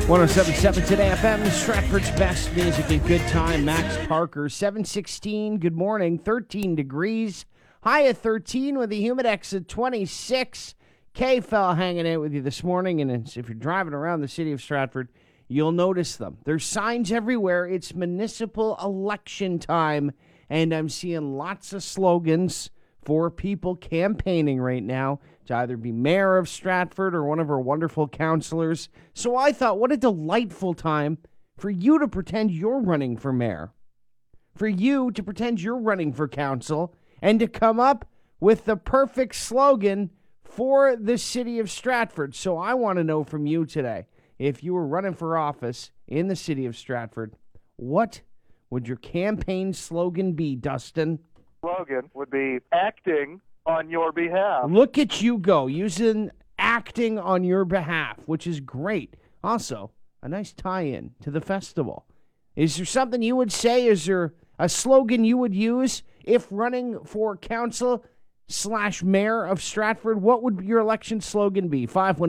107.7 Today FM, Stratford's best music and good time. Max Parker, 7:16. Good morning. 13 degrees. High at 13 with a humidex at 26. K-Fel hanging out with you this morning. And if you're driving around the city of Stratford, you'll notice them. There's signs everywhere. It's municipal election time. And I'm seeing lots of slogans for people campaigning right now to either be mayor of Stratford or one of our wonderful councillors. So I thought, what a delightful time for you to pretend you're running for mayor, for you to pretend you're running for council, and to come up with the perfect slogan for the city of Stratford. So I want to know from you today, if you were running for office in the city of Stratford, what would your campaign slogan be, Dustin? Slogan would be acting on your behalf. Look at you go, using acting on your behalf, which is great. Also, a nice tie-in to the festival. Is there something you would say? Is there a slogan you would use if running for council/mayor of Stratford? What would your election slogan be?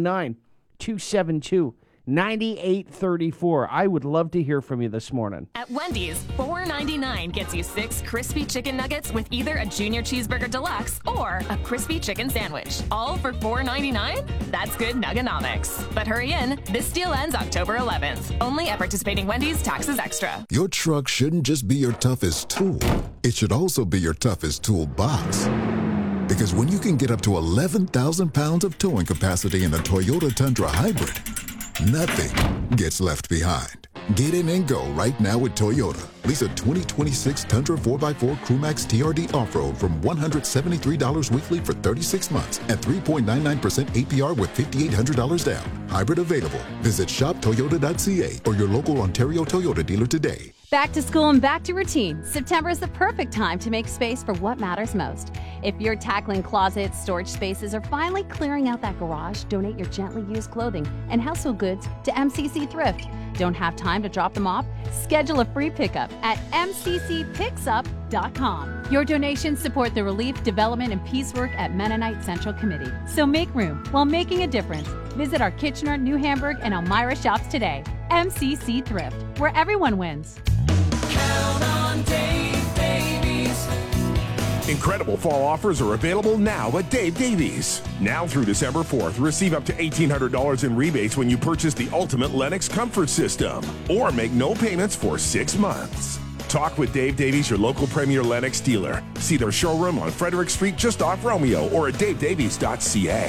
519-272-9834. I would love to hear from you this morning. At Wendy's, $4.99 gets you 6 crispy chicken nuggets with either a junior cheeseburger deluxe or a crispy chicken sandwich. All for $4.99? That's good nuggonomics. But hurry in. This deal ends October 11th. Only at participating Wendy's, taxes extra. Your truck shouldn't just be your toughest tool. It should also be your toughest toolbox. Because when you can get up to 11,000 pounds of towing capacity in a Toyota Tundra Hybrid, nothing gets left behind. Get in and go right now with Toyota. Lease a 2026 Tundra 4x4 Crewmax TRD Off-Road from $173 weekly for 36 months at 3.99% APR with $5,800 down. Hybrid available. Visit shoptoyota.ca or your local Ontario Toyota dealer today. Back to school and back to routine. September is the perfect time to make space for what matters most. If you're tackling closets, storage spaces, or finally clearing out that garage, donate your gently used clothing and household goods to MCC Thrift. Don't have time to drop them off? Schedule a free pickup at mccpicks.up.com. Your donations support the relief, development, and peace work at Mennonite Central Committee. So make room while making a difference. Visit our Kitchener, New Hamburg, and Elmira shops today. MCC Thrift, where everyone wins. Count on Dave Davies. Incredible fall offers are available now at Dave Davies. Now through December 4th, receive up to $1,800 in rebates when you purchase the Ultimate Lennox Comfort System or make no payments for 6 months. Talk with Dave Davies, your local Premier Lennox dealer. See their showroom on Frederick Street just off Romeo or at davedavies.ca.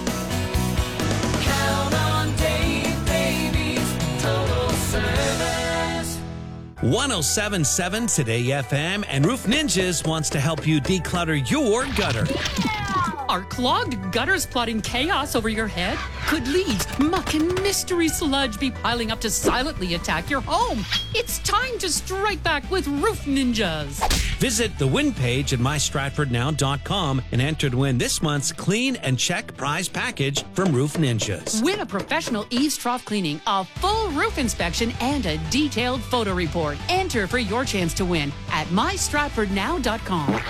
Count on Dave Davies. Total service. 107.7 Today FM and Roof Ninjas wants to help you declutter your gutter. Are clogged gutters plotting chaos over your head? Could leaves, muck, and mystery sludge be piling up to silently attack your home? It's time to strike back with Roof Ninjas. Visit the win page at mystratfordnow.com and enter to win this month's Clean and Check prize package from Roof Ninjas. Win a professional eaves trough cleaning, a full roof inspection, and a detailed photo report. Enter for your chance to win at mystratfordnow.com.